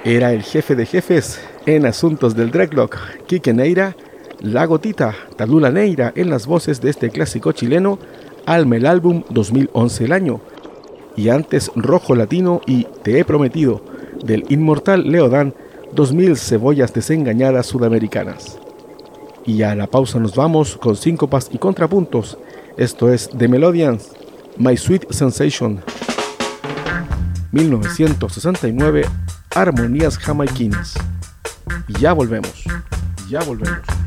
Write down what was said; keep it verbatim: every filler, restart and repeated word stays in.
Era el jefe de jefes en asuntos del dreadlock, Quique Neira, La Gotita, Talula Neira en las voces de este clásico chileno, Alma el álbum dos mil once el año, y antes Rojo Latino y Te he prometido, del inmortal Leodán, dos mil cebollas desengañadas sudamericanas. Y a la pausa nos vamos con síncopas y contrapuntos. Esto es The Melodians, My Sweet Sensation, mil novecientos sesenta y nueve, Armonías Jamaiquinas. Ya volvemos, ya volvemos.